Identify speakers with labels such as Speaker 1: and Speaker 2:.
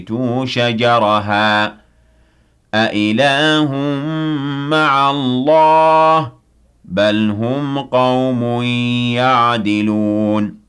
Speaker 1: شجرها أإله مع الله بل هم قوم يعدلون